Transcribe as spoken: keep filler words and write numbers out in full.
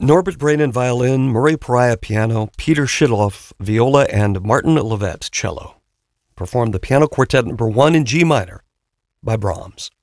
Norbert Brainin violin, Murray Pariah piano, Peter Shidloff viola, and Martin Levett cello. Performed the Piano Quartet number one in G minor by Brahms.